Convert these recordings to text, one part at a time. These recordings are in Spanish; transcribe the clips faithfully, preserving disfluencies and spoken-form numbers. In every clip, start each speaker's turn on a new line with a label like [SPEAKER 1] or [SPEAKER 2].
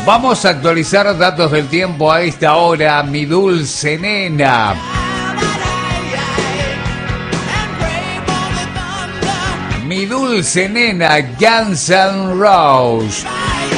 [SPEAKER 1] Vamos a actualizar datos del tiempo a esta hora, mi dulce nena. Mi dulce nena, Guns N' Roses.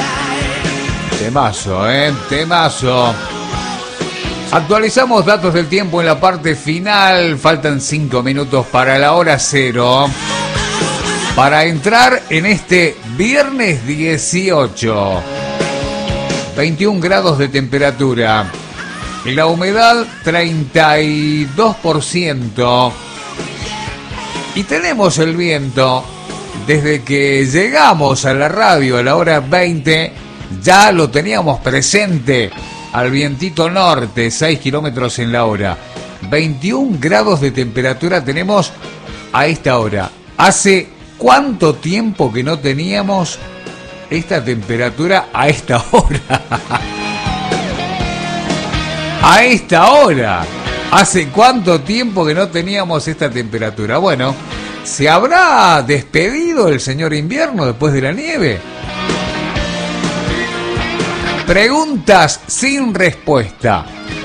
[SPEAKER 1] Temazo, ¿eh? Temazo. Actualizamos datos del tiempo en la parte final. Faltan cinco minutos para la hora cero. Para entrar en este viernes dieciocho. veintiún grados de temperatura. La humedad treinta y dos por ciento. Y tenemos el viento. Desde que llegamos a la radio a la hora veinte, ya lo teníamos presente. Al vientito norte, seis kilómetros en la hora. veintiún grados de temperatura tenemos a esta hora. ¿Hace cuánto tiempo que no teníamos esta temperatura a esta hora? A esta hora. ¿Hace cuánto tiempo que no teníamos esta temperatura? Bueno, ¿se habrá despedido el señor invierno después de la nieve? Preguntas sin respuesta.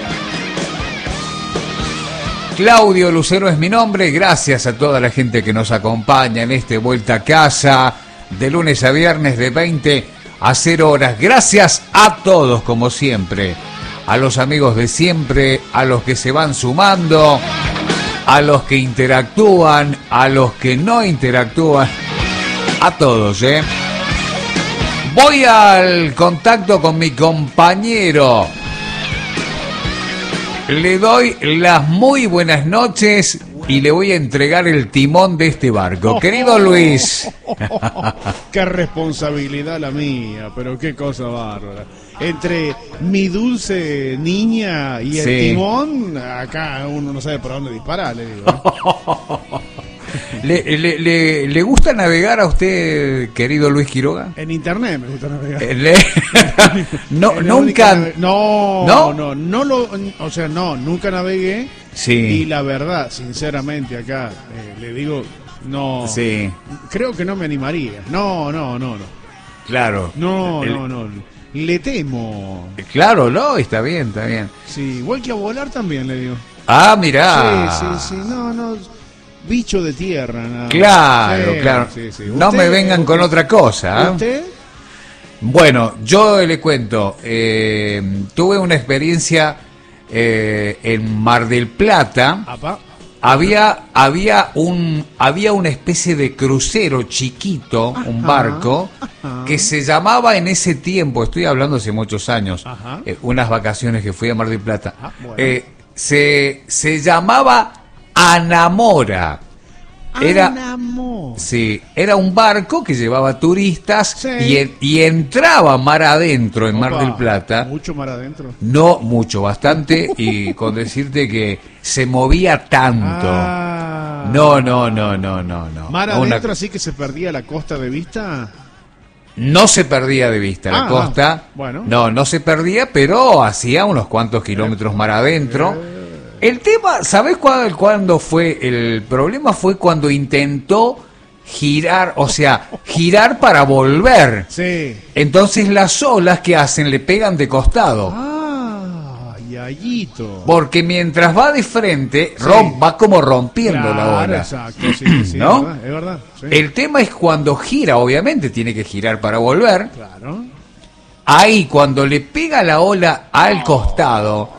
[SPEAKER 1] Claudio Lucero es mi nombre. Gracias a toda la gente que nos acompaña en este Vuelta a Casa de lunes a viernes de veinte a cero horas. Gracias a todos, como siempre. A los amigos de siempre, a los que se van sumando, a los que interactúan, a los que no interactúan. A todos, ¿eh? Voy al contacto con mi compañero. Le doy las muy buenas noches y le voy a entregar el timón de este barco. Querido Luis.
[SPEAKER 2] Qué responsabilidad la mía, pero qué cosa bárbara. Entre mi dulce niña y el
[SPEAKER 1] sí.
[SPEAKER 2] timón, acá uno no sabe por dónde disparar, le digo.
[SPEAKER 1] ¿Le, le, le, ¿Le gusta navegar a usted, querido Luis Quiroga?
[SPEAKER 2] En internet me gusta navegar.
[SPEAKER 1] Le... no, nunca.
[SPEAKER 2] Nave... No, no, no, no lo, o sea, no, nunca navegué.
[SPEAKER 1] Sí.
[SPEAKER 2] Y la verdad, sinceramente, acá eh, le digo, no.
[SPEAKER 1] Sí.
[SPEAKER 2] Creo que no me animaría. No, no, no, no.
[SPEAKER 1] Claro.
[SPEAKER 2] No,
[SPEAKER 1] El...
[SPEAKER 2] no, no. Le temo.
[SPEAKER 1] Claro, no, está bien, está bien.
[SPEAKER 2] Sí, igual que a volar también le digo.
[SPEAKER 1] Ah, mirá.
[SPEAKER 2] Sí, sí, sí, no, no. Bicho de tierra, nada.
[SPEAKER 1] Claro,
[SPEAKER 2] sí,
[SPEAKER 1] claro.
[SPEAKER 2] Sí, sí.
[SPEAKER 1] No
[SPEAKER 2] ¿Usted,
[SPEAKER 1] me vengan
[SPEAKER 2] usted,
[SPEAKER 1] con otra cosa. ¿eh?
[SPEAKER 2] ¿Usted?
[SPEAKER 1] Bueno, yo le cuento. Eh, tuve una experiencia eh, en Mar del Plata.
[SPEAKER 2] Apa.
[SPEAKER 1] Había, había un, había una especie de crucero chiquito, ajá, un barco, ajá, que se llamaba en ese tiempo, estoy hablando hace muchos años, eh, unas vacaciones que fui a Mar del Plata, ah, bueno. eh, se, se llamaba Anamora. Era,
[SPEAKER 2] Anamora.
[SPEAKER 1] Sí, era un barco que llevaba turistas,
[SPEAKER 2] sí,
[SPEAKER 1] y, en, y entraba mar adentro en Opa, Mar del Plata.
[SPEAKER 2] ¿Mucho mar adentro?
[SPEAKER 1] No, mucho, bastante, y con decirte que se movía tanto.
[SPEAKER 2] Ah,
[SPEAKER 1] no, no, no, no, no, no.
[SPEAKER 2] ¿Mar
[SPEAKER 1] no,
[SPEAKER 2] adentro
[SPEAKER 1] una...
[SPEAKER 2] así que se perdía la costa de vista?
[SPEAKER 1] No se perdía de vista la
[SPEAKER 2] ah,
[SPEAKER 1] costa.
[SPEAKER 2] Bueno.
[SPEAKER 1] No, no se perdía, pero hacía unos cuantos kilómetros mar adentro. Eh. El tema, ¿sabés cuándo, cuándo fue? El problema fue cuando intentó girar, o sea, girar para volver.
[SPEAKER 2] Sí.
[SPEAKER 1] Entonces las olas que hacen le pegan de costado.
[SPEAKER 2] Ah, yayito.
[SPEAKER 1] Porque mientras va de frente, sí, romp, va como rompiendo claro, la ola.
[SPEAKER 2] Exacto, sí, sí,
[SPEAKER 1] ¿no?
[SPEAKER 2] Es verdad. Es verdad sí.
[SPEAKER 1] El tema es cuando gira, obviamente tiene que girar para volver.
[SPEAKER 2] Claro.
[SPEAKER 1] Ahí, cuando le pega la ola al oh. costado...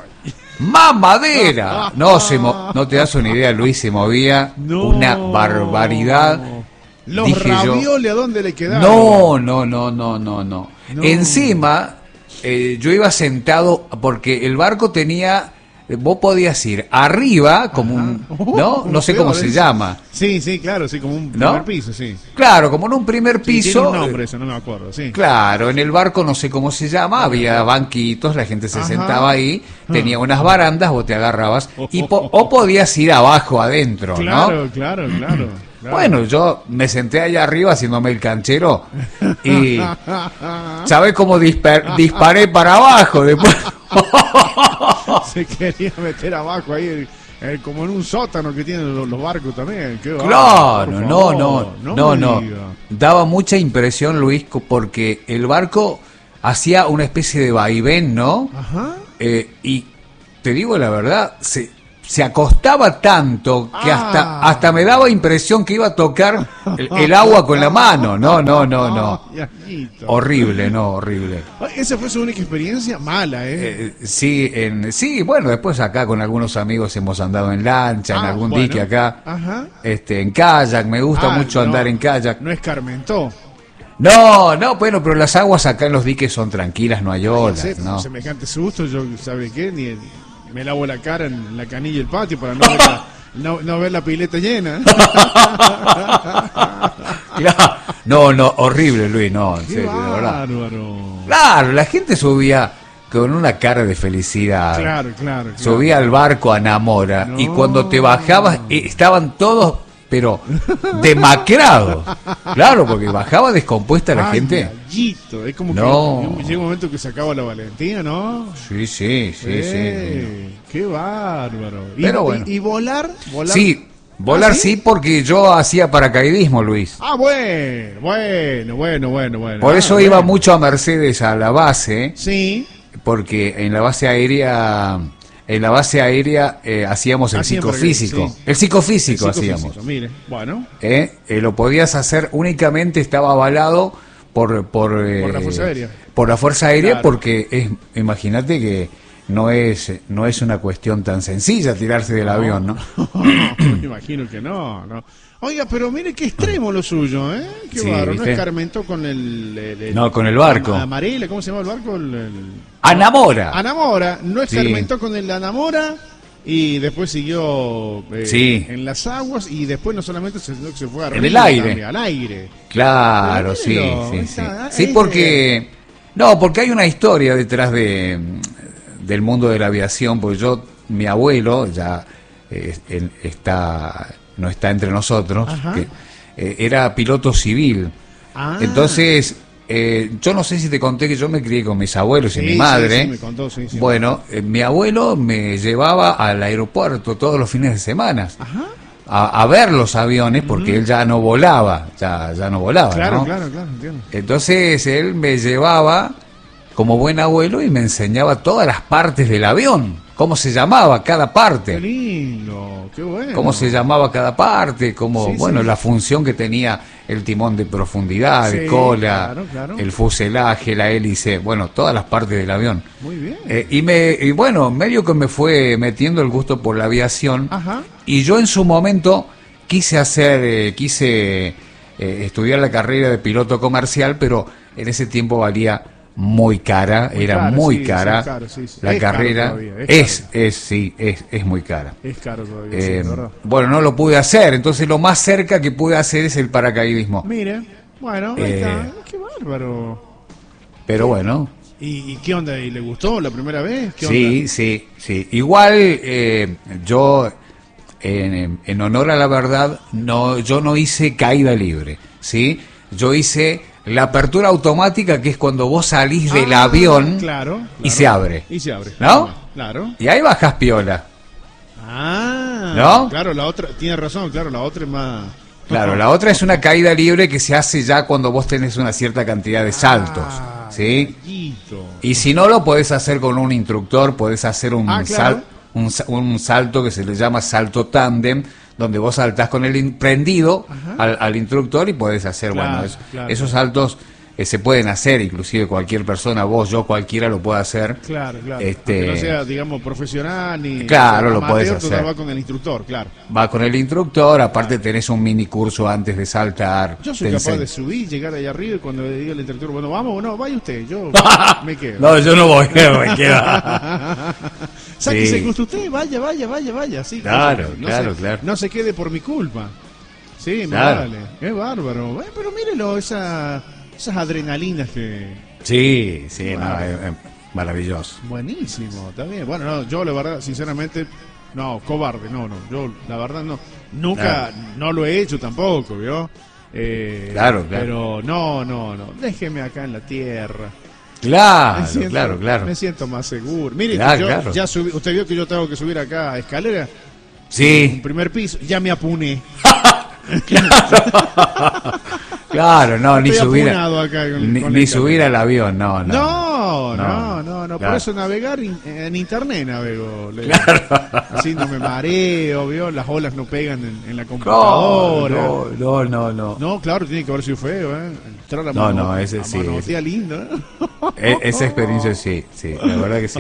[SPEAKER 1] ¡Mamadera! No, se mo- no te das una idea, Luis, se movía no. una barbaridad.
[SPEAKER 2] Los Dije ravioles, yo, ¿a dónde le quedaron?
[SPEAKER 1] No, no, no, no, no, no. no. Encima, eh, yo iba sentado, porque el barco tenía... Vos podías ir arriba, como Ajá. un... ¿No? No sé cómo se llama.
[SPEAKER 2] Sí, sí, claro, sí, como un primer ¿no? piso, sí.
[SPEAKER 1] Claro, como en un primer piso.
[SPEAKER 2] Sí, tiene un nombre eso, no me acuerdo, sí.
[SPEAKER 1] Claro, en el barco no sé cómo se llama, había banquitos, la gente se Ajá. sentaba ahí, tenía unas barandas, vos te agarrabas, y po- o podías ir abajo, adentro,
[SPEAKER 2] claro,
[SPEAKER 1] ¿no?
[SPEAKER 2] Claro, claro, claro.
[SPEAKER 1] Bueno, yo me senté allá arriba haciéndome el canchero y ¿sabés cómo disper- disparé para abajo después?
[SPEAKER 2] Se quería meter abajo ahí, eh, como en un sótano que tienen los, los barcos también. Qué
[SPEAKER 1] claro, no, no,
[SPEAKER 2] no,
[SPEAKER 1] no, no, no. Daba mucha impresión, Luis, porque el barco hacía una especie de vaivén, ¿no?
[SPEAKER 2] Ajá.
[SPEAKER 1] Eh, y te digo la verdad, se, se acostaba tanto que
[SPEAKER 2] Ah.
[SPEAKER 1] hasta, hasta me daba impresión que iba a tocar el, el agua con la mano. No, no, no, no.
[SPEAKER 2] Ay, Ajito.
[SPEAKER 1] Horrible, no, horrible.
[SPEAKER 2] Esa fue su única experiencia mala, ¿eh?
[SPEAKER 1] Eh, sí, en, sí, bueno, después acá con algunos amigos hemos andado en lancha, en
[SPEAKER 2] Ah,
[SPEAKER 1] algún
[SPEAKER 2] bueno.
[SPEAKER 1] dique acá,
[SPEAKER 2] Ajá.
[SPEAKER 1] este, en kayak, me gusta
[SPEAKER 2] Ah,
[SPEAKER 1] mucho
[SPEAKER 2] no,
[SPEAKER 1] andar en kayak.
[SPEAKER 2] No escarmentó.
[SPEAKER 1] No, no, bueno, pero las aguas acá en los diques son tranquilas, no hay
[SPEAKER 2] No
[SPEAKER 1] olas,
[SPEAKER 2] sé,
[SPEAKER 1] ¿no?
[SPEAKER 2] semejante susto, yo, ¿sabe qué? Ni me lavo la cara en la canilla del patio para no ver la, no, no ver la pileta llena.
[SPEAKER 1] Claro. No, no, horrible, Luis, no, en
[SPEAKER 2] Qué
[SPEAKER 1] serio, de verdad.
[SPEAKER 2] bárbaro.
[SPEAKER 1] Claro, la gente subía con una cara de felicidad.
[SPEAKER 2] Claro, claro, claro.
[SPEAKER 1] Subía al barco a Namora y
[SPEAKER 2] No.
[SPEAKER 1] cuando te bajabas eh, estaban todos, pero demacrados. Claro, porque bajaba descompuesta la
[SPEAKER 2] Ay,
[SPEAKER 1] gente.
[SPEAKER 2] gallito, es como
[SPEAKER 1] No.
[SPEAKER 2] que llega un momento que se acaba la Valentina, ¿no?
[SPEAKER 1] Sí, sí, sí,
[SPEAKER 2] Eh,
[SPEAKER 1] sí.
[SPEAKER 2] Qué bárbaro. Y,
[SPEAKER 1] Pero
[SPEAKER 2] y-
[SPEAKER 1] bueno.
[SPEAKER 2] y volar, volar.
[SPEAKER 1] Sí, volar
[SPEAKER 2] ¿Ah,
[SPEAKER 1] sí?
[SPEAKER 2] sí?
[SPEAKER 1] porque yo hacía paracaidismo, Luis.
[SPEAKER 2] Ah, bueno, bueno, bueno, bueno, bueno.
[SPEAKER 1] Por
[SPEAKER 2] Ah,
[SPEAKER 1] eso iba
[SPEAKER 2] bueno.
[SPEAKER 1] mucho a Mercedes a la base,
[SPEAKER 2] Sí.
[SPEAKER 1] porque en la base aérea, en la base aérea eh, hacíamos el
[SPEAKER 2] Hacían
[SPEAKER 1] psicofísico.
[SPEAKER 2] paracaidismo, sí.
[SPEAKER 1] El psicofísico
[SPEAKER 2] El
[SPEAKER 1] hacíamos.
[SPEAKER 2] psicofísico, mire, bueno,
[SPEAKER 1] ¿eh? Eh, lo podías hacer únicamente, estaba avalado por por, eh,
[SPEAKER 2] Por la Fuerza Aérea.
[SPEAKER 1] por la Fuerza Aérea,
[SPEAKER 2] Claro.
[SPEAKER 1] porque es, imagínate que no es no es una cuestión tan sencilla tirarse del avión, ¿no?
[SPEAKER 2] me imagino que no, no. Oiga, pero mire qué extremo lo suyo, ¿eh? Qué
[SPEAKER 1] Sí,
[SPEAKER 2] bárbaro. No
[SPEAKER 1] ¿viste?
[SPEAKER 2] escarmentó con el, el- el-
[SPEAKER 1] No, con el barco.
[SPEAKER 2] Amarela, ¿cómo se llama el barco? El, el-
[SPEAKER 1] Anamora.
[SPEAKER 2] Anamora. No
[SPEAKER 1] Sí.
[SPEAKER 2] escarmentó con el Anamora y después siguió eh,
[SPEAKER 1] Sí.
[SPEAKER 2] en las aguas y después no solamente se, sino que se fue
[SPEAKER 1] En
[SPEAKER 2] arriba
[SPEAKER 1] el aire.
[SPEAKER 2] también, al aire.
[SPEAKER 1] Claro,
[SPEAKER 2] Pero
[SPEAKER 1] sí,
[SPEAKER 2] míralo,
[SPEAKER 1] sí, sí.
[SPEAKER 2] está-
[SPEAKER 1] Sí,
[SPEAKER 2] es
[SPEAKER 1] porque no, porque hay una historia detrás de del mundo de la aviación, porque yo mi abuelo ya eh, él está no está entre nosotros,
[SPEAKER 2] Ajá.
[SPEAKER 1] que, eh, era piloto civil.
[SPEAKER 2] Ah.
[SPEAKER 1] Entonces, eh, yo no sé si te conté que yo me crié con mis abuelos
[SPEAKER 2] Sí,
[SPEAKER 1] y mi
[SPEAKER 2] sí,
[SPEAKER 1] madre.
[SPEAKER 2] sí, me contó, sí, sí.
[SPEAKER 1] Bueno, eh, mi abuelo me llevaba al aeropuerto todos los fines de semana
[SPEAKER 2] Ajá.
[SPEAKER 1] a, a ver los aviones porque él ya no volaba, ya, ya no volaba,
[SPEAKER 2] Claro,
[SPEAKER 1] ¿no?
[SPEAKER 2] claro, claro, entiendo.
[SPEAKER 1] Entonces él me llevaba como buen abuelo y me enseñaba todas las partes del avión, cómo se llamaba cada
[SPEAKER 2] Qué
[SPEAKER 1] parte,
[SPEAKER 2] lindo, qué bueno.
[SPEAKER 1] cómo se llamaba cada parte, cómo,
[SPEAKER 2] Sí,
[SPEAKER 1] bueno,
[SPEAKER 2] sí.
[SPEAKER 1] la función que tenía el timón de profundidad, de
[SPEAKER 2] Sí,
[SPEAKER 1] cola,
[SPEAKER 2] claro, claro.
[SPEAKER 1] el fuselaje, la hélice, bueno, todas las partes del avión.
[SPEAKER 2] Muy bien.
[SPEAKER 1] Eh, y me y bueno, medio que me fue metiendo el gusto por la aviación.
[SPEAKER 2] Ajá.
[SPEAKER 1] Y yo en su momento quise hacer, eh, quise eh, estudiar la carrera de piloto comercial, pero en ese tiempo valía muy cara,
[SPEAKER 2] Muy
[SPEAKER 1] era
[SPEAKER 2] cara,
[SPEAKER 1] muy
[SPEAKER 2] sí,
[SPEAKER 1] cara
[SPEAKER 2] sí, caro, sí, sí.
[SPEAKER 1] la
[SPEAKER 2] Es caro
[SPEAKER 1] carrera.
[SPEAKER 2] todavía, es
[SPEAKER 1] es,
[SPEAKER 2] caro.
[SPEAKER 1] es, sí, es, es muy cara.
[SPEAKER 2] Es caro todavía, sí,
[SPEAKER 1] Eh,
[SPEAKER 2] es verdad.
[SPEAKER 1] bueno, no lo pude hacer, entonces lo más cerca que pude hacer es el paracaidismo.
[SPEAKER 2] Mire, bueno, ahí
[SPEAKER 1] Eh,
[SPEAKER 2] está. Qué bárbaro.
[SPEAKER 1] Pero bueno,
[SPEAKER 2] ¿Y, y qué onda? ¿Y le gustó la primera vez? ¿Qué
[SPEAKER 1] sí,
[SPEAKER 2] onda?
[SPEAKER 1] sí, sí. Igual eh, yo, en, en honor a la verdad, no, yo no hice caída libre, ¿sí? Yo hice la apertura automática, que es cuando vos salís del
[SPEAKER 2] Ah,
[SPEAKER 1] avión
[SPEAKER 2] claro,
[SPEAKER 1] y
[SPEAKER 2] claro.
[SPEAKER 1] se abre.
[SPEAKER 2] Y se abre.
[SPEAKER 1] ¿No?
[SPEAKER 2] Claro.
[SPEAKER 1] Y ahí bajas piola.
[SPEAKER 2] Ah,
[SPEAKER 1] ¿No?
[SPEAKER 2] Claro, la otra, tiene razón, claro, la otra es más.
[SPEAKER 1] Claro, la otra es una caída libre que se hace ya cuando vos tenés una cierta cantidad de saltos,
[SPEAKER 2] Ah,
[SPEAKER 1] ¿sí?
[SPEAKER 2] gallito.
[SPEAKER 1] Y si no lo podés hacer con un instructor, podés hacer un,
[SPEAKER 2] Ah, claro.
[SPEAKER 1] sal- un, sa- un salto que se le llama salto tándem, donde vos saltás con el in- prendido
[SPEAKER 2] Ajá.
[SPEAKER 1] al, al instructor y podés hacer,
[SPEAKER 2] Claro,
[SPEAKER 1] bueno, es-
[SPEAKER 2] claro.
[SPEAKER 1] esos saltos eh, se pueden hacer, inclusive cualquier persona, vos, yo, cualquiera lo puede hacer.
[SPEAKER 2] Claro, claro.
[SPEAKER 1] Este-
[SPEAKER 2] Aunque no sea, digamos, profesional ni.
[SPEAKER 1] Claro, lo
[SPEAKER 2] amateur,
[SPEAKER 1] podés
[SPEAKER 2] tú
[SPEAKER 1] hacer.
[SPEAKER 2] vas con el instructor, claro.
[SPEAKER 1] Va con el instructor, aparte tenés un mini curso antes de saltar.
[SPEAKER 2] Yo soy
[SPEAKER 1] te
[SPEAKER 2] capaz
[SPEAKER 1] enseña.
[SPEAKER 2] de subir, llegar ahí arriba y cuando le diga al instructor, bueno, vamos, no, vaya usted, yo me quedo.
[SPEAKER 1] No, yo no voy, me quedo.
[SPEAKER 2] Sáquese
[SPEAKER 1] Sí.
[SPEAKER 2] el gusto usted, vaya, vaya, vaya, vaya. Sí,
[SPEAKER 1] Claro,
[SPEAKER 2] no se-
[SPEAKER 1] claro, claro.
[SPEAKER 2] No se quede por mi culpa. Sí, me
[SPEAKER 1] Claro.
[SPEAKER 2] vale. Es bárbaro. Eh, pero mírelo, esa, esas adrenalinas que.
[SPEAKER 1] Sí, sí, no,
[SPEAKER 2] Wow.
[SPEAKER 1] es- es maravilloso.
[SPEAKER 2] Buenísimo, está bien. Bueno, no, yo la verdad, sinceramente, no, cobarde, no, no. Yo, la verdad, no. Nunca, no lo he hecho tampoco, ¿vio? Eh,
[SPEAKER 1] Claro, claro.
[SPEAKER 2] Pero no, no, no. Déjeme acá en la tierra.
[SPEAKER 1] Claro,
[SPEAKER 2] Me siento-
[SPEAKER 1] claro, claro.
[SPEAKER 2] Me siento más seguro. Mire,
[SPEAKER 1] Claro,
[SPEAKER 2] yo
[SPEAKER 1] claro.
[SPEAKER 2] ya subí, usted vio que yo tengo que subir acá a escalera, un
[SPEAKER 1] Sí,
[SPEAKER 2] primer piso, ya me apuné.
[SPEAKER 1] Claro, no, ni
[SPEAKER 2] Estoy
[SPEAKER 1] subir,
[SPEAKER 2] apunado acá con-
[SPEAKER 1] ni,
[SPEAKER 2] con
[SPEAKER 1] ni
[SPEAKER 2] el
[SPEAKER 1] subir
[SPEAKER 2] internet.
[SPEAKER 1] al avión, no, no.
[SPEAKER 2] No, no,
[SPEAKER 1] No,
[SPEAKER 2] no, no, por
[SPEAKER 1] claro.
[SPEAKER 2] eso navegar in- en internet navego. le- Así no me mareo, ¿vio? Las olas no pegan en, en la
[SPEAKER 1] No,
[SPEAKER 2] computadora.
[SPEAKER 1] no, no, no, no.
[SPEAKER 2] No, claro, tiene que haber sido feo, ¿eh? Entrar a
[SPEAKER 1] No,
[SPEAKER 2] mano-
[SPEAKER 1] no, ese
[SPEAKER 2] a
[SPEAKER 1] sí,
[SPEAKER 2] manotea lindo, ¿eh?
[SPEAKER 1] E- esa experiencia sí, sí, la verdad que sí.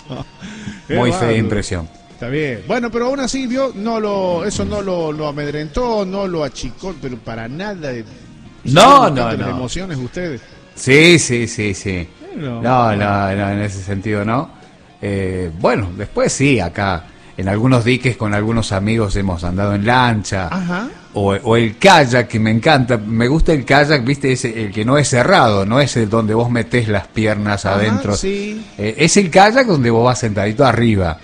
[SPEAKER 2] Qué
[SPEAKER 1] Muy fea
[SPEAKER 2] bárbaro.
[SPEAKER 1] impresión.
[SPEAKER 2] Está bien. Bueno, pero aún así, vio, no lo, eso no lo, lo amedrentó, no lo achicó, pero para nada. eh,
[SPEAKER 1] No,
[SPEAKER 2] sintieron
[SPEAKER 1] no,
[SPEAKER 2] tanto las
[SPEAKER 1] no.
[SPEAKER 2] emociones ustedes.
[SPEAKER 1] Sí, sí, sí, sí.
[SPEAKER 2] Bueno,
[SPEAKER 1] No, no, no, en ese sentido no. Eh, bueno, después sí, acá en algunos diques con algunos amigos hemos andado en lancha.
[SPEAKER 2] Ajá.
[SPEAKER 1] O, o el kayak, que me encanta. Me gusta el kayak, viste, es el que no es cerrado, no es el donde vos metés las piernas
[SPEAKER 2] Ajá,
[SPEAKER 1] adentro.
[SPEAKER 2] sí.
[SPEAKER 1] Eh, es el kayak donde vos vas sentadito arriba.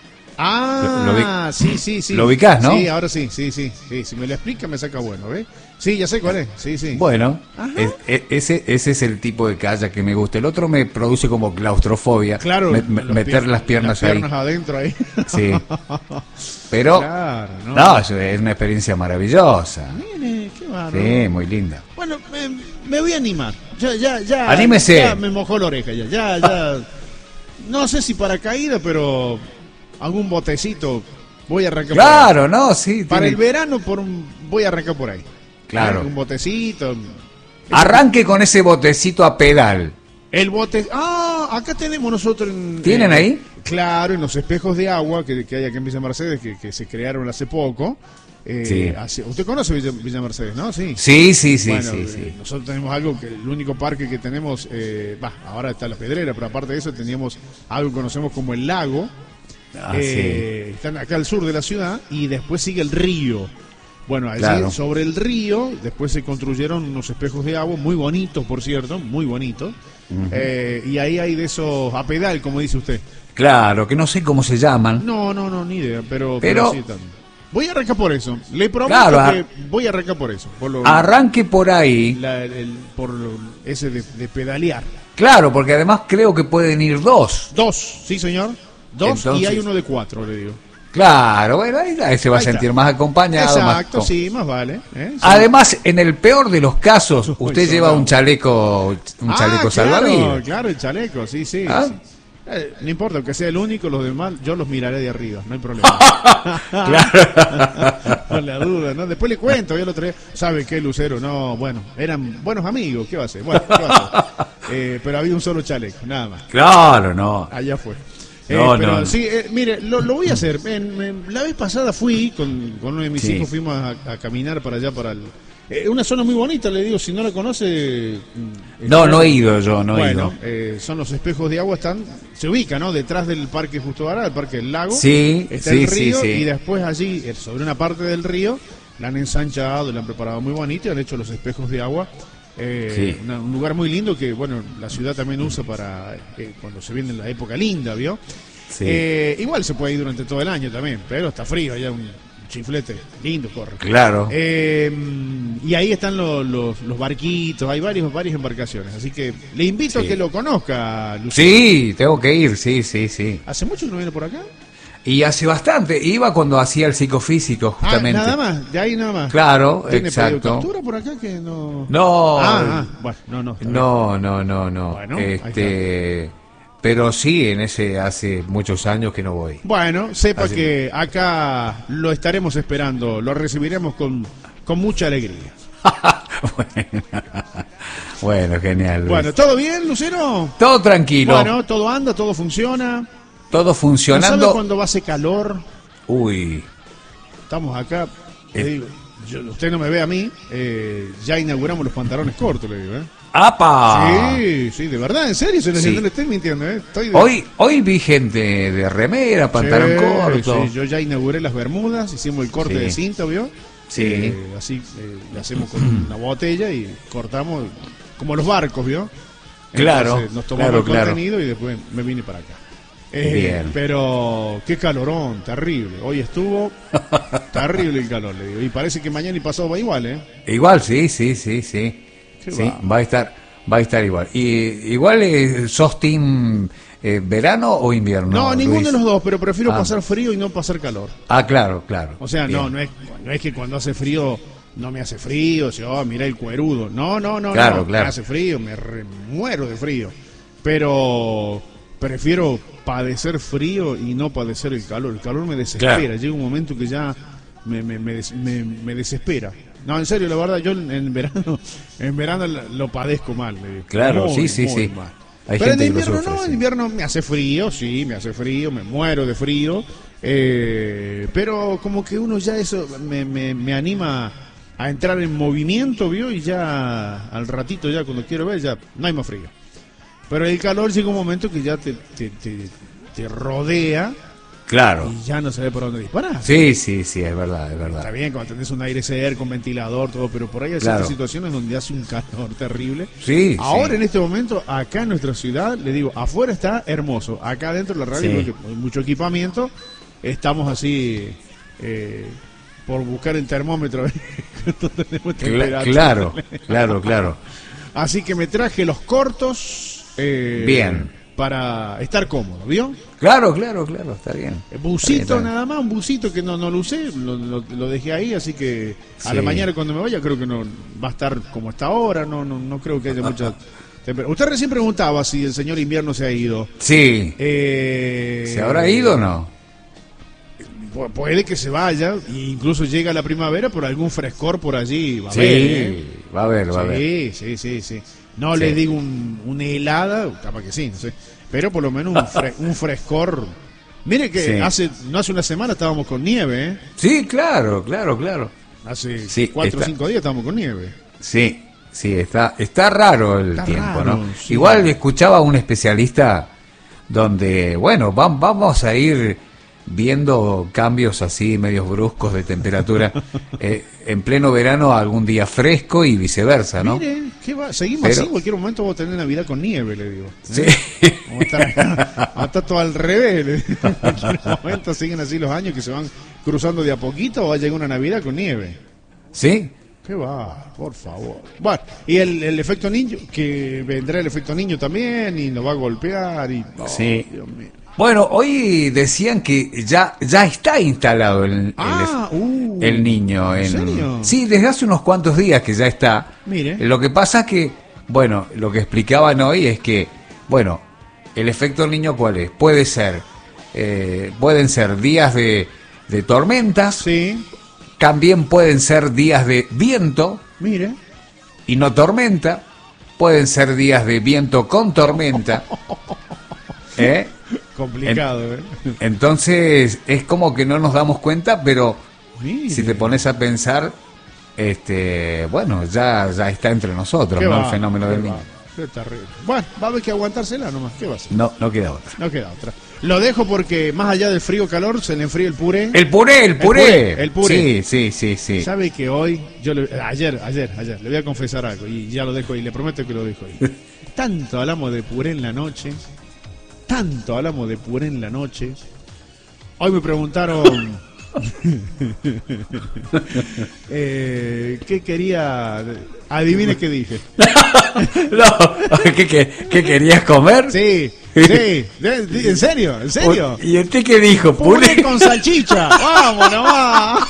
[SPEAKER 2] Ah,
[SPEAKER 1] Lo- lo vi-
[SPEAKER 2] sí, sí, sí.
[SPEAKER 1] lo ubicás, ¿no?
[SPEAKER 2] Sí, ahora sí, sí, sí, sí. Si me lo explica me saca bueno, ¿ves? Sí, ya sé cuál es. Sí, sí.
[SPEAKER 1] Bueno,
[SPEAKER 2] Ajá.
[SPEAKER 1] es- es- ese, ese es el tipo de kayak que me gusta. El otro me produce como claustrofobia.
[SPEAKER 2] Claro.
[SPEAKER 1] Me- me-
[SPEAKER 2] los
[SPEAKER 1] meter
[SPEAKER 2] pier-
[SPEAKER 1] las piernas,
[SPEAKER 2] las piernas
[SPEAKER 1] ahí.
[SPEAKER 2] adentro ahí.
[SPEAKER 1] Sí. Pero,
[SPEAKER 2] Claro, no.
[SPEAKER 1] no, es es una experiencia maravillosa.
[SPEAKER 2] Mire, qué bárbaro.
[SPEAKER 1] Sí, muy linda.
[SPEAKER 2] Bueno, me, me voy a animar. Ya, ya, ya.
[SPEAKER 1] Anímese.
[SPEAKER 2] Ya me mojó la oreja, ya, ya, ya. No sé si para caída, pero algún botecito voy a arrancar por ahí.
[SPEAKER 1] Claro, no, sí.
[SPEAKER 2] Para
[SPEAKER 1] tiene-
[SPEAKER 2] el verano por un, voy a arrancar por ahí.
[SPEAKER 1] Claro.
[SPEAKER 2] ¿Eh? Un botecito.
[SPEAKER 1] Arranque con ese botecito a pedal.
[SPEAKER 2] El bote. Ah, acá tenemos nosotros. En,
[SPEAKER 1] ¿Tienen
[SPEAKER 2] en-
[SPEAKER 1] ahí?
[SPEAKER 2] Claro, en los espejos de agua que, que hay aquí en Villa Mercedes, que, que se crearon hace poco. Eh,
[SPEAKER 1] Sí.
[SPEAKER 2] hace- usted conoce Villa, Villa Mercedes, ¿no? Sí.
[SPEAKER 1] Sí, sí, sí,
[SPEAKER 2] Bueno,
[SPEAKER 1] sí,
[SPEAKER 2] eh,
[SPEAKER 1] sí.
[SPEAKER 2] nosotros tenemos algo que el único parque que tenemos, eh, bah, ahora está la Pedrera, pero aparte de eso teníamos algo que conocemos como el lago.
[SPEAKER 1] Ah,
[SPEAKER 2] eh, Están acá al sur de la ciudad y después sigue el río. Bueno, allí
[SPEAKER 1] Claro.
[SPEAKER 2] sobre el río, después se construyeron unos espejos de agua muy bonitos, por cierto, muy bonitos. Eh, y ahí hay de esos a pedal, como dice usted.
[SPEAKER 1] Claro, que no sé cómo se llaman.
[SPEAKER 2] No, no, no, ni idea, pero,
[SPEAKER 1] Pero-
[SPEAKER 2] sí, también. Voy a arrancar por eso. Le prometo
[SPEAKER 1] Claro, a-
[SPEAKER 2] que voy a arrancar por eso. Por lo,
[SPEAKER 1] Arranque por ahí.
[SPEAKER 2] la- el- por lo- ese de, de pedalear.
[SPEAKER 1] Claro, porque además creo que pueden ir dos.
[SPEAKER 2] Dos, sí, señor. Dos
[SPEAKER 1] Entonces-
[SPEAKER 2] y hay uno de cuatro, le digo.
[SPEAKER 1] Claro, bueno, ahí, ahí se va a
[SPEAKER 2] Ahí está.
[SPEAKER 1] sentir más acompañado. más
[SPEAKER 2] Exacto,
[SPEAKER 1] con-
[SPEAKER 2] sí, más vale. ¿eh? Sí.
[SPEAKER 1] Además, en el peor de los casos, usted
[SPEAKER 2] Uy,
[SPEAKER 1] lleva
[SPEAKER 2] sobrado.
[SPEAKER 1] un chaleco, un
[SPEAKER 2] Ah,
[SPEAKER 1] chaleco
[SPEAKER 2] claro,
[SPEAKER 1] salvavidas.
[SPEAKER 2] claro, el chaleco, sí, sí.
[SPEAKER 1] ¿Ah?
[SPEAKER 2] sí. Eh, no importa, aunque sea el único, los demás, yo los miraré de arriba, no hay problema. Con la duda, ¿no? Después le cuento, yo el otro día, ¿sabe qué, Lucero? No, bueno, eran buenos amigos, ¿qué va a hacer? Bueno, ¿qué va a hacer? Eh, pero había un solo chaleco, nada más.
[SPEAKER 1] Claro, no.
[SPEAKER 2] Allá fue. Eh,
[SPEAKER 1] No,
[SPEAKER 2] pero
[SPEAKER 1] no.
[SPEAKER 2] sí, eh, mire, lo, lo voy a hacer. En- en- la vez pasada fui con, con uno de mis
[SPEAKER 1] Sí.
[SPEAKER 2] hijos, fuimos a, a caminar para allá, para el... eh, una zona muy bonita, le digo, si no la conoce... mm,
[SPEAKER 1] No,
[SPEAKER 2] está-
[SPEAKER 1] no he ido yo, no he
[SPEAKER 2] bueno,
[SPEAKER 1] ido.
[SPEAKER 2] eh, son los espejos de agua, están se ubica, ¿no? Detrás del Parque Justo Vará, el Parque del Lago.
[SPEAKER 1] Sí,
[SPEAKER 2] está
[SPEAKER 1] sí,
[SPEAKER 2] el
[SPEAKER 1] sí,
[SPEAKER 2] río
[SPEAKER 1] sí.
[SPEAKER 2] y después allí, eh, sobre una parte del río, la han ensanchado, la han preparado muy bonito y han hecho los espejos de agua. Eh,
[SPEAKER 1] Sí.
[SPEAKER 2] una- un lugar muy lindo que, bueno, la ciudad también usa para eh, cuando se viene la época linda, ¿vio?
[SPEAKER 1] Sí.
[SPEAKER 2] Eh, igual se puede ir durante todo el año también, pero está frío, allá un chiflete lindo corre.
[SPEAKER 1] Claro.
[SPEAKER 2] Eh, y ahí están los, los, los barquitos, hay varios, varias embarcaciones, así que le invito
[SPEAKER 1] Sí.
[SPEAKER 2] a que lo conozca, Lucía.
[SPEAKER 1] Sí, tengo que ir, sí, sí, sí.
[SPEAKER 2] ¿Hace mucho que no viene por acá?
[SPEAKER 1] Y hace bastante, iba cuando hacía el psicofísico,
[SPEAKER 2] Ah,
[SPEAKER 1] justamente.
[SPEAKER 2] nada más, de ahí nada más.
[SPEAKER 1] Claro,
[SPEAKER 2] ¿Tiene pedido
[SPEAKER 1] exacto.
[SPEAKER 2] captura por acá que no?
[SPEAKER 1] No,
[SPEAKER 2] Ah, ah, bueno, no, no. está bien.
[SPEAKER 1] no, no, no, no.
[SPEAKER 2] Bueno, ahí
[SPEAKER 1] este, pero sí, en ese hace muchos años que no voy.
[SPEAKER 2] Bueno, sepa
[SPEAKER 1] Así-
[SPEAKER 2] que acá lo estaremos esperando, lo recibiremos con, con mucha alegría.
[SPEAKER 1] bueno, bueno, genial. Luis.
[SPEAKER 2] Bueno, ¿todo bien, Lucero?
[SPEAKER 1] Todo tranquilo,
[SPEAKER 2] Bueno, todo anda, todo funciona.
[SPEAKER 1] todo
[SPEAKER 2] ¿No sabe
[SPEAKER 1] funcionando.
[SPEAKER 2] cuando hace calor?
[SPEAKER 1] Uy,
[SPEAKER 2] Estamos acá, le
[SPEAKER 1] Eh.
[SPEAKER 2] digo, yo- usted no me ve a mí, eh, ya inauguramos los pantalones cortos, le digo, ¿eh?
[SPEAKER 1] ¡apa!
[SPEAKER 2] Sí, sí, de verdad, en serio, se les
[SPEAKER 1] Sí.
[SPEAKER 2] no le estoy mintiendo, ¿eh? Estoy de-
[SPEAKER 1] Hoy, hoy vi gente de remera, pantalón
[SPEAKER 2] Sí,
[SPEAKER 1] corto.
[SPEAKER 2] sí, yo ya inauguré las bermudas, hicimos el corte
[SPEAKER 1] Sí.
[SPEAKER 2] de cinta, ¿vio?
[SPEAKER 1] Sí.
[SPEAKER 2] Eh, así eh, le hacemos con una botella y cortamos como los barcos, ¿vio?
[SPEAKER 1] Claro,
[SPEAKER 2] Entonces, nos tomamos
[SPEAKER 1] claro,
[SPEAKER 2] el
[SPEAKER 1] claro.
[SPEAKER 2] contenido y después me vine para acá. Eh,
[SPEAKER 1] Bien.
[SPEAKER 2] Pero qué calorón, terrible. Hoy estuvo terrible el calor, le digo. Y parece que mañana y pasado va igual, ¿eh?
[SPEAKER 1] Igual, sí, sí, sí, sí.
[SPEAKER 2] Qué
[SPEAKER 1] Sí,
[SPEAKER 2] va.
[SPEAKER 1] va a estar, va a estar igual. Y igual eh, sos team eh, verano o invierno.
[SPEAKER 2] No, ninguno
[SPEAKER 1] Luis?
[SPEAKER 2] de los dos, pero prefiero
[SPEAKER 1] Ah.
[SPEAKER 2] pasar frío y no pasar calor.
[SPEAKER 1] Ah, claro, claro.
[SPEAKER 2] O sea, no,
[SPEAKER 1] Bien.
[SPEAKER 2] no es, no es que cuando hace frío no me hace frío, o sea, oh, mira el cuerudo. No, no, no,
[SPEAKER 1] claro,
[SPEAKER 2] no,
[SPEAKER 1] claro.
[SPEAKER 2] me hace frío, me re- muero de frío. Pero prefiero padecer frío y no padecer el calor. El calor me desespera.
[SPEAKER 1] Claro.
[SPEAKER 2] Llega un momento que ya me, me, me, des- me- me desespera. No, en serio, la verdad, yo en, en verano en verano lo, lo padezco mal. le digo.
[SPEAKER 1] Claro,
[SPEAKER 2] Muy,
[SPEAKER 1] sí, sí,
[SPEAKER 2] muy
[SPEAKER 1] sí.
[SPEAKER 2] mal.
[SPEAKER 1] Hay
[SPEAKER 2] Pero en
[SPEAKER 1] gente que lo
[SPEAKER 2] invierno
[SPEAKER 1] sufre,
[SPEAKER 2] no,
[SPEAKER 1] sí.
[SPEAKER 2] en invierno me hace frío, sí, me hace frío, me muero de frío. Eh, pero como que uno ya eso me, me, me anima a entrar en movimiento, ¿vio? Y ya al ratito, ya cuando quiero ver, ya no hay más frío. Pero el calor llega un momento que ya te, te, te, te rodea
[SPEAKER 1] Claro.
[SPEAKER 2] y ya no sabes por dónde disparar.
[SPEAKER 1] Sí, sí, sí, es verdad, es verdad.
[SPEAKER 2] Está bien cuando tenés un aire seco con ventilador, todo, pero por ahí hay
[SPEAKER 1] Claro.
[SPEAKER 2] ciertas situaciones donde hace un calor terrible.
[SPEAKER 1] Sí,
[SPEAKER 2] Ahora
[SPEAKER 1] sí.
[SPEAKER 2] en este momento, acá en nuestra ciudad, le digo, afuera está hermoso. Acá dentro de la radio,
[SPEAKER 1] Sí.
[SPEAKER 2] porque hay mucho equipamiento, estamos así eh, por buscar el termómetro. No tenemos
[SPEAKER 1] Cla-
[SPEAKER 2] temperatura.
[SPEAKER 1] claro, claro, claro.
[SPEAKER 2] Así que me traje los cortos. eh,
[SPEAKER 1] Bien.
[SPEAKER 2] Para estar cómodo, ¿vio?
[SPEAKER 1] Claro, claro, claro, está bien.
[SPEAKER 2] Busito
[SPEAKER 1] Está bien, está bien.
[SPEAKER 2] nada más, un busito que no, no lo usé, lo, lo- lo dejé ahí, así que a
[SPEAKER 1] Sí.
[SPEAKER 2] la mañana cuando me vaya creo que no va a estar como está ahora, no no, no creo que haya mucha temperatura. Usted recién preguntaba si el señor invierno se ha ido.
[SPEAKER 1] Sí.
[SPEAKER 2] Eh,
[SPEAKER 1] ¿Se habrá ido o no?
[SPEAKER 2] pu- Puede que se vaya, e incluso llega la primavera por algún frescor por allí. Va a
[SPEAKER 1] Sí,
[SPEAKER 2] haber, ¿eh?
[SPEAKER 1] va a ver, va a ver.
[SPEAKER 2] Sí, sí, sí, sí. No
[SPEAKER 1] Sí.
[SPEAKER 2] les digo un, una helada, capaz que sí, no sé. Pero por lo menos un, fre- un frescor. Mire que
[SPEAKER 1] Sí.
[SPEAKER 2] hace no hace una semana estábamos con nieve, ¿eh?
[SPEAKER 1] Sí, claro, claro, claro.
[SPEAKER 2] Hace
[SPEAKER 1] Sí,
[SPEAKER 2] cuatro o
[SPEAKER 1] está-
[SPEAKER 2] cinco días estábamos con nieve.
[SPEAKER 1] Sí, sí, está, está raro el
[SPEAKER 2] Está
[SPEAKER 1] tiempo,
[SPEAKER 2] raro,
[SPEAKER 1] ¿no?
[SPEAKER 2] sí.
[SPEAKER 1] Igual escuchaba a un especialista donde, bueno, va- vamos a ir viendo cambios así medios bruscos de temperatura eh, en pleno verano, algún día fresco y viceversa, ¿no?
[SPEAKER 2] Mire, ¿qué va? Seguimos
[SPEAKER 1] Pero-
[SPEAKER 2] así, en cualquier momento vamos a tener Navidad con nieve, le digo. ¿eh?
[SPEAKER 1] Sí.
[SPEAKER 2] Vamos a estar, vamos a estar todo al revés. le digo. En cualquier momento siguen así los años que se van cruzando de a poquito o va a llegar una Navidad con nieve.
[SPEAKER 1] ¿Sí?
[SPEAKER 2] ¿Qué va? Por favor. Bueno, y el, el efecto niño, que vendrá el efecto niño también y nos va a golpear y... oh,
[SPEAKER 1] Sí.
[SPEAKER 2] Dios mío.
[SPEAKER 1] Bueno, hoy decían que ya, ya está instalado el, el,
[SPEAKER 2] Ah, uh,
[SPEAKER 1] el niño.
[SPEAKER 2] ¿en
[SPEAKER 1] En,
[SPEAKER 2] serio?
[SPEAKER 1] Sí, desde hace unos cuantos días que ya está.
[SPEAKER 2] Mire.
[SPEAKER 1] Lo que pasa que, bueno, lo que explicaban hoy es que, bueno, el efecto niño, ¿cuál es? Puede ser, eh, pueden ser días de, de tormentas,
[SPEAKER 2] Sí,
[SPEAKER 1] también pueden ser días de viento
[SPEAKER 2] mire.
[SPEAKER 1] y no tormenta, pueden ser días de viento con tormenta, ¿eh?
[SPEAKER 2] Complicado, ¿eh?
[SPEAKER 1] Entonces es como que no nos damos cuenta, pero
[SPEAKER 2] Mire.
[SPEAKER 1] si te pones a pensar, este, bueno, ya, ya está entre nosotros,
[SPEAKER 2] ¿Qué
[SPEAKER 1] ¿no?
[SPEAKER 2] va?
[SPEAKER 1] El fenómeno
[SPEAKER 2] ¿Qué
[SPEAKER 1] del
[SPEAKER 2] va?
[SPEAKER 1] niño.
[SPEAKER 2] Qué terrible. Bueno, va a haber que aguantársela nomás. ¿Qué va a hacer?
[SPEAKER 1] No, no queda otra.
[SPEAKER 2] No queda otra. Lo dejo porque más allá del frío-calor se le enfría el puré.
[SPEAKER 1] El puré, el puré.
[SPEAKER 2] puré, el puré.
[SPEAKER 1] Sí, sí, sí, sí.
[SPEAKER 2] ¿Sabe que hoy, yo le- ayer, ayer, ayer, le voy a confesar algo y ya lo dejo ahí, le prometo que lo dejo ahí. Tanto hablamos de puré en la noche, tanto hablamos de puré en la noche. Hoy me preguntaron eh, qué quería, adivine qué dije.
[SPEAKER 1] No, ¿qué, qué, qué querías comer?
[SPEAKER 2] Sí, sí, de- de- en serio, en serio.
[SPEAKER 1] ¿Y usted qué dijo?
[SPEAKER 2] Puré
[SPEAKER 1] ¿Puré?
[SPEAKER 2] con salchicha. Vamos nomás.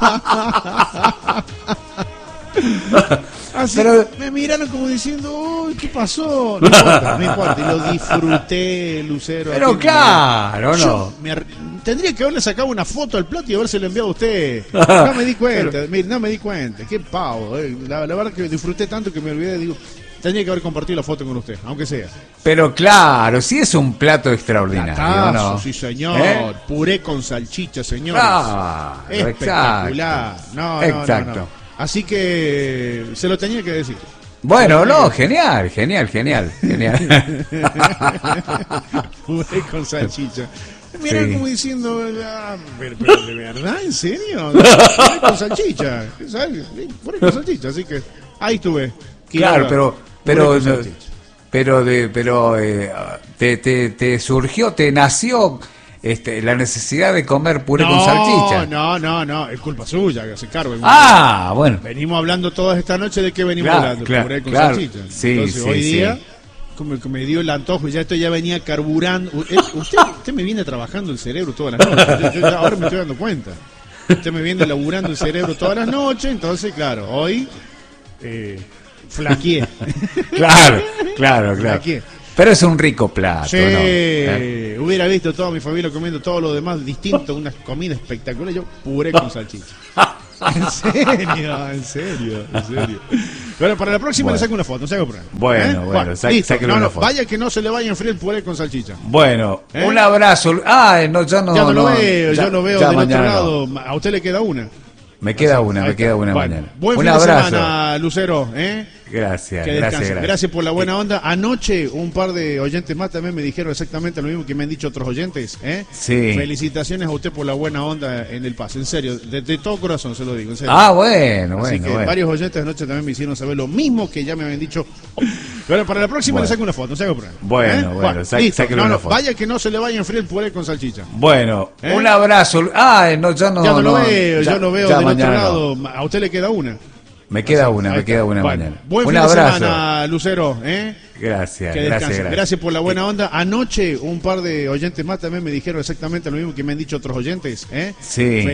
[SPEAKER 2] Así
[SPEAKER 1] Pero-
[SPEAKER 2] me miraron como diciendo, uy, ¿qué pasó? No importa, no importa. Y lo disfruté, Lucero.
[SPEAKER 1] Pero
[SPEAKER 2] Aquel
[SPEAKER 1] claro,
[SPEAKER 2] momento.
[SPEAKER 1] ¿no?
[SPEAKER 2] Yo me ar- tendría que haberle sacado una foto al plato y habérselo enviado a usted. No me di cuenta, mire, no me di cuenta. Qué pavo. eh. La, la verdad que disfruté tanto que me olvidé. Digo, tendría que haber compartido la foto con usted, aunque sea.
[SPEAKER 1] Pero claro, sí es un plato extraordinario,
[SPEAKER 2] Platazo,
[SPEAKER 1] ¿no?
[SPEAKER 2] sí señor.
[SPEAKER 1] ¿Eh?
[SPEAKER 2] Puré con salchicha, señor.
[SPEAKER 1] Claro,
[SPEAKER 2] Espectacular.
[SPEAKER 1] exacto.
[SPEAKER 2] No, no,
[SPEAKER 1] Exacto.
[SPEAKER 2] no, no. Así que se lo tenía que decir.
[SPEAKER 1] Bueno, no, genial, genial, genial, genial.
[SPEAKER 2] Puré con salchicha. Mira
[SPEAKER 1] Sí.
[SPEAKER 2] como diciendo, ah, pero, pero de verdad, ¿en serio? Puré con salchicha. ¿Sabes? Puré con salchicha. Así que ahí estuve.
[SPEAKER 1] Claro, pero, pero,
[SPEAKER 2] Puré con
[SPEAKER 1] no,
[SPEAKER 2] salchicha.
[SPEAKER 1] pero, de, pero eh, te, te, te surgió, te nació este, la necesidad de comer puré con salchicha.
[SPEAKER 2] No, no, no, es culpa suya que se cargo.
[SPEAKER 1] Ah, bueno.
[SPEAKER 2] Venimos hablando todas esta noche de que venimos
[SPEAKER 1] Claro,
[SPEAKER 2] hablando,
[SPEAKER 1] claro,
[SPEAKER 2] puré con
[SPEAKER 1] claro.
[SPEAKER 2] salchicha.
[SPEAKER 1] Sí,
[SPEAKER 2] Entonces
[SPEAKER 1] sí,
[SPEAKER 2] hoy
[SPEAKER 1] sí.
[SPEAKER 2] día como que me dio el antojo y ya esto ya venía carburando. U- eh, Usted, usted me viene trabajando el cerebro todas las noches. Yo, yo ya ahora me estoy dando cuenta. Usted me viene laburando el cerebro todas las noches, entonces, claro, hoy eh, flaqueé.
[SPEAKER 1] Claro, claro, claro.
[SPEAKER 2] Flaqueé.
[SPEAKER 1] Pero es un rico plato,
[SPEAKER 2] Sí,
[SPEAKER 1] ¿no? ¿Eh?
[SPEAKER 2] Hubiera visto toda mi familia comiendo todo lo demás distinto, una comida espectacular, yo puré con salchicha. En serio, en serio, en serio. Bueno, para la próxima
[SPEAKER 1] Bueno.
[SPEAKER 2] le saco una foto, no se haga problema.
[SPEAKER 1] Bueno,
[SPEAKER 2] ¿Eh?
[SPEAKER 1] bueno, sa-
[SPEAKER 2] listo.
[SPEAKER 1] sáquele
[SPEAKER 2] No,
[SPEAKER 1] una
[SPEAKER 2] no,
[SPEAKER 1] foto.
[SPEAKER 2] vaya que no se le vaya a enfriar el puré con salchicha.
[SPEAKER 1] Bueno,
[SPEAKER 2] ¿Eh?
[SPEAKER 1] un abrazo. Ah, no, ya no.
[SPEAKER 2] ya no, lo
[SPEAKER 1] no,
[SPEAKER 2] veo,
[SPEAKER 1] ya-
[SPEAKER 2] yo lo veo
[SPEAKER 1] ya
[SPEAKER 2] del otro
[SPEAKER 1] mañana no.
[SPEAKER 2] lado. A usted le queda una.
[SPEAKER 1] Me queda una,
[SPEAKER 2] Ahí
[SPEAKER 1] me
[SPEAKER 2] está.
[SPEAKER 1] queda una
[SPEAKER 2] Bueno,
[SPEAKER 1] mañana.
[SPEAKER 2] Buen
[SPEAKER 1] Un
[SPEAKER 2] fin
[SPEAKER 1] abrazo.
[SPEAKER 2] de semana, Lucero, ¿eh?
[SPEAKER 1] Gracias,
[SPEAKER 2] Que
[SPEAKER 1] gracias,
[SPEAKER 2] descanse.
[SPEAKER 1] gracias.
[SPEAKER 2] Gracias por la buena onda. Anoche un par de oyentes más también me dijeron exactamente lo mismo que me han dicho otros oyentes. ¿eh?
[SPEAKER 1] Sí.
[SPEAKER 2] Felicitaciones a usted por la buena onda en el paso. En serio, de, de todo corazón se lo digo. En serio.
[SPEAKER 1] Ah, bueno,
[SPEAKER 2] Así
[SPEAKER 1] bueno,
[SPEAKER 2] que
[SPEAKER 1] bueno.
[SPEAKER 2] varios oyentes anoche también me hicieron saber lo mismo que ya me habían dicho. Bueno, para la próxima
[SPEAKER 1] Bueno.
[SPEAKER 2] le saco una foto, no se haga problema.
[SPEAKER 1] Bueno, bueno, sa-
[SPEAKER 2] listo.
[SPEAKER 1] sáquele
[SPEAKER 2] No,
[SPEAKER 1] una
[SPEAKER 2] no,
[SPEAKER 1] foto.
[SPEAKER 2] vaya que no se le vaya a enfriar el puré con salchicha.
[SPEAKER 1] Bueno,
[SPEAKER 2] ¿Eh?
[SPEAKER 1] un abrazo. Ah, no, ya no.
[SPEAKER 2] ya no, lo
[SPEAKER 1] no,
[SPEAKER 2] veo,
[SPEAKER 1] ya-
[SPEAKER 2] yo lo veo
[SPEAKER 1] ya
[SPEAKER 2] del otro
[SPEAKER 1] mañana no.
[SPEAKER 2] lado. A usted le queda una.
[SPEAKER 1] Me queda una,
[SPEAKER 2] Ahí
[SPEAKER 1] me
[SPEAKER 2] está.
[SPEAKER 1] queda una
[SPEAKER 2] Bueno,
[SPEAKER 1] mañana.
[SPEAKER 2] Buen
[SPEAKER 1] Un
[SPEAKER 2] fin de
[SPEAKER 1] abrazo.
[SPEAKER 2] semana, Lucero, ¿eh?
[SPEAKER 1] Gracias,
[SPEAKER 2] Que
[SPEAKER 1] gracias,
[SPEAKER 2] descanse.
[SPEAKER 1] gracias.
[SPEAKER 2] Gracias por la buena onda. Anoche un par de oyentes más también me dijeron exactamente lo mismo que me han dicho otros oyentes. ¿eh?
[SPEAKER 1] Sí.